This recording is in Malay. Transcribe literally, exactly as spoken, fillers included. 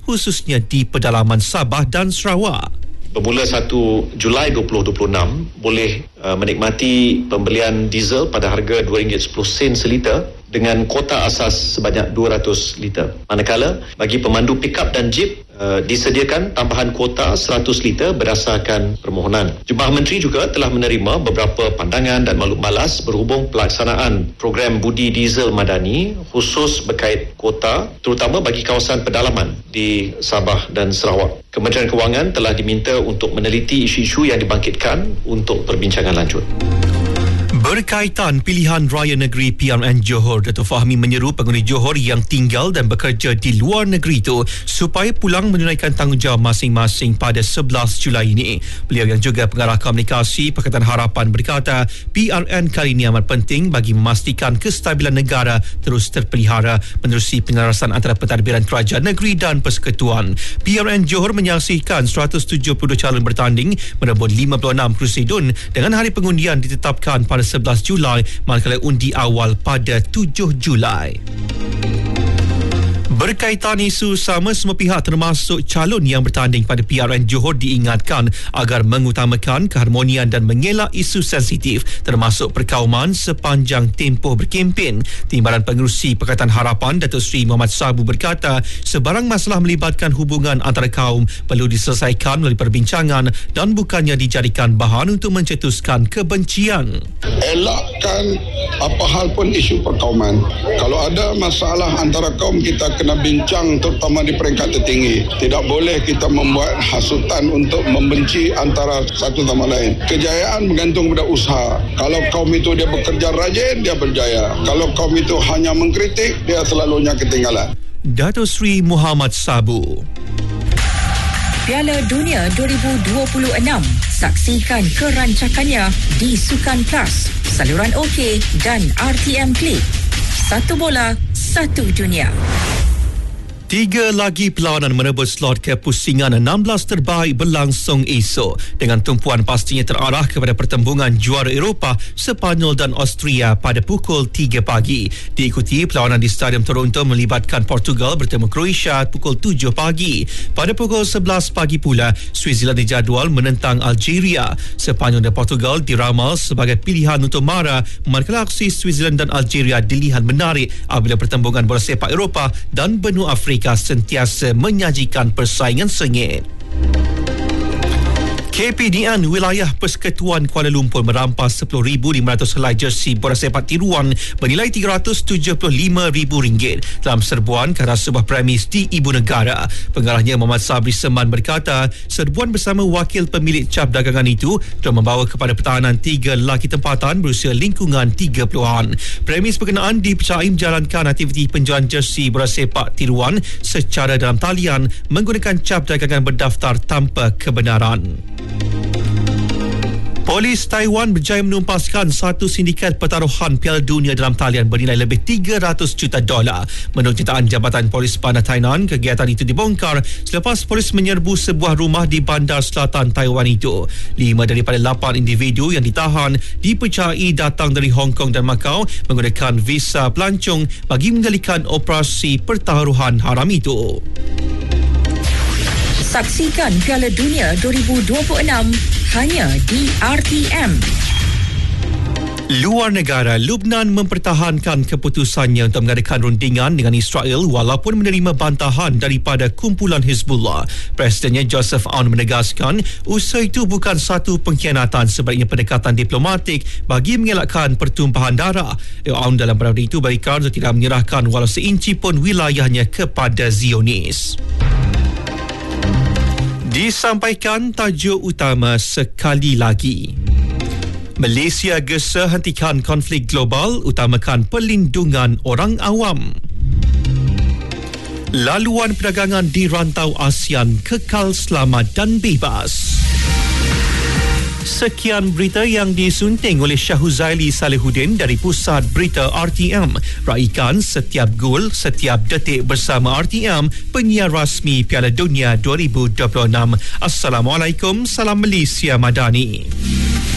khususnya di pedalaman Sabah dan Sarawak. Bermula satu Julai dua ribu dua puluh enam boleh uh, menikmati pembelian diesel pada harga dua ringgit sepuluh sen seliter dengan kuota asas sebanyak dua ratus liter. Manakala bagi pemandu pikap dan jeep uh, disediakan tambahan kuota seratus liter berdasarkan permohonan. Jemaah Menteri juga telah menerima beberapa pandangan dan maklum balas berhubung pelaksanaan program budi diesel madani khusus berkait kuota terutama bagi kawasan pedalaman di Sabah dan Sarawak. Kementerian Kewangan telah diminta untuk meneliti isu-isu yang dibangkitkan untuk perbincangan lanjut. Berkaitan pilihan raya negeri P R N Johor, Dato' Fahmi menyeru penghuni Johor yang tinggal dan bekerja di luar negeri itu supaya pulang menunaikan tanggungjawab masing-masing pada sebelas Julai ini. Beliau yang juga pengarah komunikasi Pakatan Harapan berkata P R N kali ini amat penting bagi memastikan kestabilan negara terus terpelihara menerusi penyelarasan antara pentadbiran kerajaan negeri dan persekutuan. P R N Johor menyaksikan seratus tujuh puluh dua calon bertanding merebut lima puluh enam kerusi dun dengan hari pengundian ditetapkan pada sebelas Julai manakala undi awal pada tujuh Julai. Berkaitan isu sama, semua pihak termasuk calon yang bertanding pada P R N Johor diingatkan agar mengutamakan keharmonian dan mengelak isu sensitif termasuk perkauman sepanjang tempoh berkempen. Timbalan Pengerusi Pakatan Harapan Datuk Seri Muhammad Sabu berkata sebarang masalah melibatkan hubungan antara kaum perlu diselesaikan melalui perbincangan dan bukannya dijadikan bahan untuk mencetuskan kebencian. Elakkan apa hal pun isu perkauman. Kalau ada masalah antara kaum, kita kena bincang terutama di peringkat tertinggi. Tidak boleh kita membuat hasutan untuk membenci antara satu sama lain. Kejayaan bergantung pada usaha. Kalau kaum itu dia bekerja rajin, dia berjaya. Kalau kaum itu hanya mengkritik, dia selalunya ketinggalan. Datuk Seri Muhammad Sabu. Piala Dunia dua ribu dua puluh enam. Saksikan kerancakannya di Sukan Plus, saluran OK dan R T M Click. Satu bola, satu dunia. Tiga lagi perlawanan merebut slot kepusingan enam belas terbaik berlangsung esok dengan tumpuan pastinya terarah kepada pertembungan juara Eropah Sepanyol dan Austria pada pukul tiga pagi. Diikuti perlawanan di Stadium Toronto melibatkan Portugal bertemu Croatia pukul tujuh pagi. Pada pukul sebelas pagi pula Switzerland dijadual menentang Algeria. Sepanyol dan Portugal diramal sebagai pilihan untuk mara manakala aksi Switzerland dan Algeria dilihat menarik apabila pertembungan bola sepak Eropah dan benua Afrika sentiasa menyajikan persaingan sengit. K P D N Wilayah Persekutuan Kuala Lumpur merampas sepuluh ribu lima ratus helai jersey bola sepak tiruan bernilai tiga ratus tujuh puluh lima ribu ringgit dalam serbuan ke atas sebuah premis di ibu negara. Pengarahnya Muhammad Sabri Seman berkata serbuan bersama wakil pemilik cap dagangan itu telah membawa kepada pertahanan tiga lelaki tempatan berusia lingkungan tiga puluhan. Premis berkenaan dipercayai menjalankan aktiviti penjualan jersey bola sepak tiruan secara dalam talian menggunakan cap dagangan berdaftar tanpa kebenaran. Polis Taiwan berjaya menumpaskan satu sindikat pertaruhan Piala Dunia dalam talian bernilai lebih tiga ratus juta dolar. Menurut kenyataan Jabatan Polis Bandar Tainan, kegiatan itu dibongkar selepas polis menyerbu sebuah rumah di bandar selatan Taiwan itu. Lima daripada lapan individu yang ditahan dipercayai datang dari Hong Kong dan Macau menggunakan visa pelancong bagi mengendalikan operasi pertaruhan haram itu. Saksikan Piala Dunia dua ribu dua puluh enam hanya di R T M. Luar negara, Lubnan mempertahankan keputusannya untuk mengadakan rundingan dengan Israel walaupun menerima bantahan daripada kumpulan Hezbollah. Presidennya Joseph Aoun menegaskan usaha itu bukan satu pengkhianatan sebaliknya pendekatan diplomatik bagi mengelakkan pertumpahan darah. Aoun dalam berada itu berikrar untuk tidak menyerahkan walau seinci pun wilayahnya kepada Zionis. Disampaikan tajuk utama sekali lagi. Malaysia gesa hentikan konflik global, utamakan perlindungan orang awam. Laluan perdagangan di rantau ASEAN kekal selamat dan bebas. Sekian berita yang disunting oleh Syahuzaili Salihuddin dari Pusat Berita R T M. Raikan setiap gol, setiap detik bersama R T M, penyiar rasmi Piala Dunia dua ribu dua puluh enam. Assalamualaikum, salam Malaysia Madani.